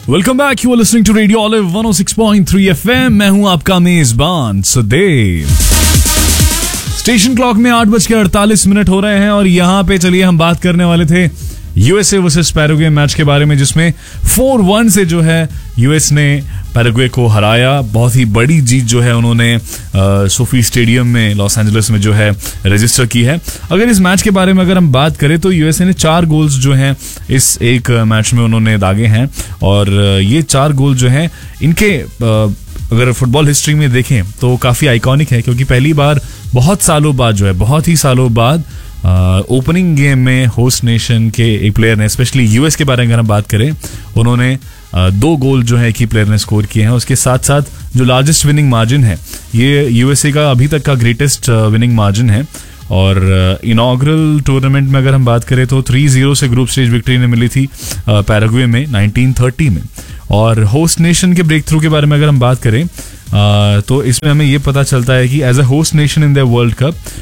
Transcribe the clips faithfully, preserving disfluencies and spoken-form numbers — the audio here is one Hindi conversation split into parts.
Welcome back, you are listening to radio olive one O six point three FM. मैं हूं आपका मेजबान सुदेव। स्टेशन क्लॉक में आठ बज के अड़तालीस मिनट हो रहे हैं और यहाँ पे चलिए हम बात करने वाले थे यूएसए वर्सेस पैराग्वे मैच के बारे में, जिसमें फोर वन से जो है यूएस ने पैराग्वे को हराया। बहुत ही बड़ी जीत जो है उन्होंने सोफी स्टेडियम में लॉस एंजलिस में जो है रजिस्टर की है। अगर इस मैच के बारे में अगर हम बात करें तो यूएसए ने चार गोल्स जो हैं इस एक मैच में उन्होंने दागे हैं और ये चार गोल जो हैं इनके अगर फुटबॉल हिस्ट्री में देखें तो काफ़ी आइकॉनिक है, क्योंकि पहली बार बहुत सालों बाद जो है बहुत ही सालों बाद ओपनिंग गेम में होस्ट नेशन के एक प्लेयर ने, स्पेशली यूएस के बारे में अगर हम बात करें, उन्होंने दो गोल जो है एक ही प्लेयर ने स्कोर किए हैं। उसके साथ साथ जो लार्जेस्ट विनिंग मार्जिन है ये यूएसए का अभी तक का ग्रेटेस्ट विनिंग मार्जिन है। और इनॉग्रल टूर्नामेंट में अगर हम बात करें तो थ्री जीरो से ग्रुप स्टेज विक्ट्री ने मिली थी पैराग्वे में नाइनटीन थर्टी में। और होस्ट नेशन के ब्रेक थ्रू के बारे में अगर हम बात करें Uh, तो इसमें हमें ये पता चलता है कि as a host nation in the world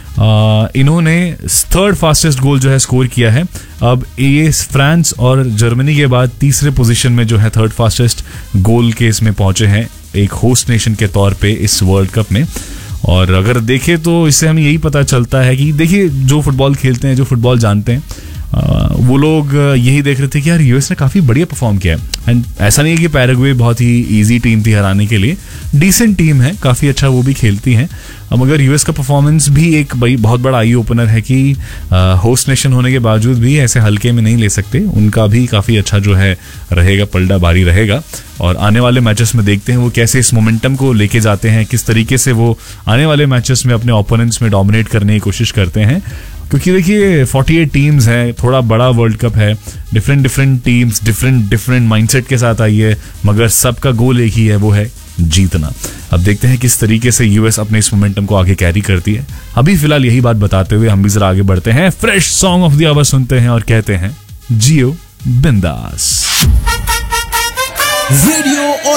cup इन्होंने थर्ड फास्टेस्ट गोल जो है स्कोर किया है। अब ये फ्रांस और जर्मनी के बाद तीसरे पोजीशन में जो है थर्ड फास्टेस्ट गोल के इसमें पहुंचे हैं एक होस्ट नेशन के तौर पे इस वर्ल्ड कप में। और अगर देखें तो इससे हमें यही पता चलता है कि देखिए जो फुटबॉल खेलते हैं, जो फुटबॉल जानते हैं, Uh, वो लोग यही देख रहे थे कि यार यूएस ने काफ़ी बढ़िया परफॉर्म किया है। एंड ऐसा नहीं है कि पैराग्वे बहुत ही इजी टीम थी हराने के लिए, डिसेंट टीम है, काफ़ी अच्छा वो भी खेलती हैं। मगर यूएस का परफॉर्मेंस भी एक भाई बहुत बड़ा आई ओपनर है कि होस्ट नेशन होने के बावजूद भी ऐसे हल्के में नहीं ले सकते। उनका भी काफ़ी अच्छा जो है रहेगा, पलड़ा भारी रहेगा। और आने वाले मैचेस में देखते हैं वो कैसे इस मोमेंटम को लेके जाते हैं, किस तरीके से वो आने वाले मैचेस में अपने ओपोनेंट्स में डोमिनेट करने की कोशिश करते हैं। क्योंकि देखिए अड़तालीस टीम्स हैं, थोड़ा बड़ा वर्ल्ड कप है, different different teams different different mindset के साथ आई है, मगर सबका गोल एक ही है, वो है जीतना। अब देखते हैं किस तरीके से यूएस अपने इस मोमेंटम को आगे कैरी करती है। अभी फिलहाल यही बात बताते हुए हम भी जरा आगे बढ़ते हैं, fresh song of the our सुनते हैं और कहते हैं जियो बिंदास। रेडियो